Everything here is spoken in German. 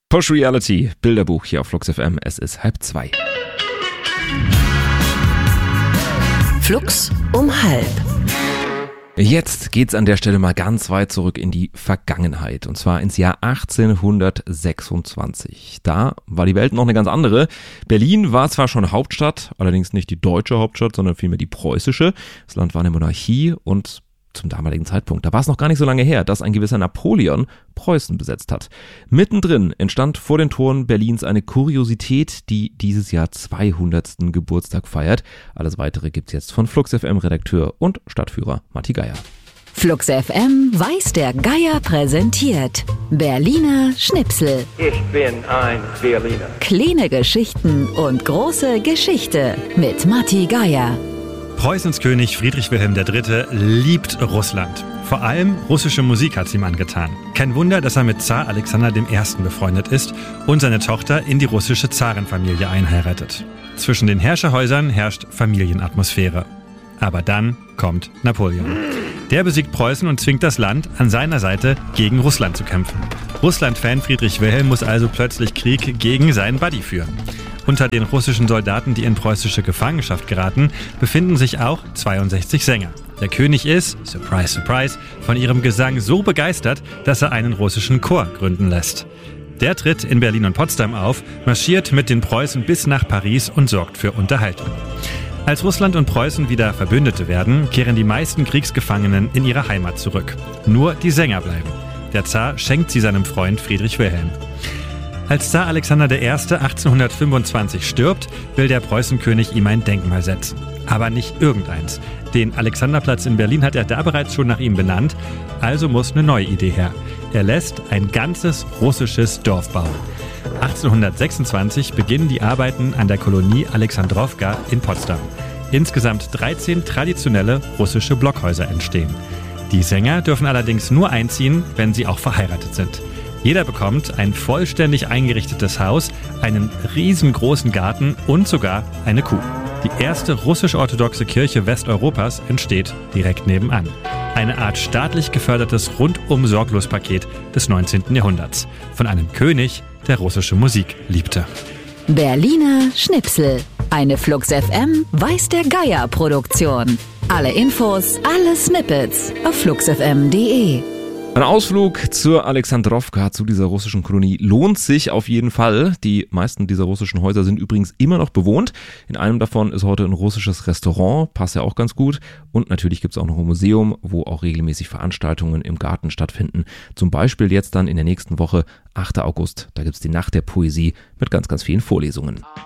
Posh Reality, Bilderbuch hier auf Flux FM. Es ist 1:30. Flux um 1:30. Jetzt geht's an der Stelle mal ganz weit zurück in die Vergangenheit. Und zwar ins Jahr 1826. Da war die Welt noch eine ganz andere. Berlin war zwar schon Hauptstadt, allerdings nicht die deutsche Hauptstadt, sondern vielmehr die preußische. Das Land war eine Monarchie und zum damaligen Zeitpunkt, da war es noch gar nicht so lange her, dass ein gewisser Napoleon Preußen besetzt hat. Mittendrin entstand vor den Toren Berlins eine Kuriosität, die dieses Jahr 200. Geburtstag feiert. Alles Weitere gibt's jetzt von Flux FM Redakteur und Stadtführer Matti Geier. Flux FM weiß der Geier präsentiert. Berliner Schnipsel. Ich bin ein Berliner. Kleine Geschichten und große Geschichte mit Matti Geier. Preußens König Friedrich Wilhelm III. Liebt Russland. Vor allem russische Musik hat's ihm angetan. Kein Wunder, dass er mit Zar Alexander I. befreundet ist und seine Tochter in die russische Zarenfamilie einheiratet. Zwischen den Herrscherhäusern herrscht Familienatmosphäre. Aber dann kommt Napoleon. Der besiegt Preußen und zwingt das Land, an seiner Seite gegen Russland zu kämpfen. Russland-Fan Friedrich Wilhelm muss also plötzlich Krieg gegen seinen Buddy führen. Unter den russischen Soldaten, die in preußische Gefangenschaft geraten, befinden sich auch 62 Sänger. Der König ist, surprise, surprise, von ihrem Gesang so begeistert, dass er einen russischen Chor gründen lässt. Der tritt in Berlin und Potsdam auf, marschiert mit den Preußen bis nach Paris und sorgt für Unterhaltung. Als Russland und Preußen wieder Verbündete werden, kehren die meisten Kriegsgefangenen in ihre Heimat zurück. Nur die Sänger bleiben. Der Zar schenkt sie seinem Freund Friedrich Wilhelm. Als Zar Alexander I. 1825 stirbt, will der Preußenkönig ihm ein Denkmal setzen. Aber nicht irgendeins. Den Alexanderplatz in Berlin hat er da bereits schon nach ihm benannt, also muss eine neue Idee her. Er lässt ein ganzes russisches Dorf bauen. 1826 beginnen die Arbeiten an der Kolonie Alexandrowka in Potsdam. Insgesamt 13 traditionelle russische Blockhäuser entstehen. Die Sänger dürfen allerdings nur einziehen, wenn sie auch verheiratet sind. Jeder bekommt ein vollständig eingerichtetes Haus, einen riesengroßen Garten und sogar eine Kuh. Die erste russisch-orthodoxe Kirche Westeuropas entsteht direkt nebenan. Eine Art staatlich gefördertes Rundum-Sorglos-Paket des 19. Jahrhunderts. Von einem König, der russische Musik liebte. Berliner Schnipsel. Eine Flux FM weiß der Geier Produktion. Alle Infos, alle Snippets auf fluxfm.de. Ein Ausflug zur Alexandrowka, zu dieser russischen Kolonie, lohnt sich auf jeden Fall. Die meisten dieser russischen Häuser sind übrigens immer noch bewohnt. In einem davon ist heute ein russisches Restaurant, passt ja auch ganz gut. Und natürlich gibt es auch noch ein Museum, wo auch regelmäßig Veranstaltungen im Garten stattfinden. Zum Beispiel jetzt dann in der nächsten Woche, 8. August, da gibt es die Nacht der Poesie mit ganz, ganz vielen Vorlesungen.